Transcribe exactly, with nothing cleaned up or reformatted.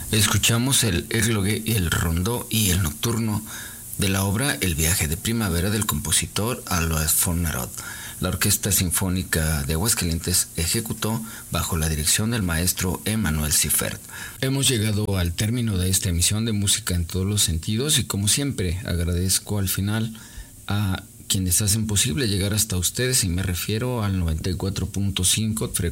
Escuchamos el églogue, el rondó y el nocturno de la obra El viaje de primavera del compositor Alois Fornerod. La Orquesta Sinfónica de Aguascalientes ejecutó bajo la dirección del maestro Emanuel Siffert. Hemos llegado al término de esta emisión de Música en todos los sentidos y como siempre agradezco al final a quienes hacen posible llegar hasta ustedes y me refiero al noventa y cuatro punto cinco frecuencia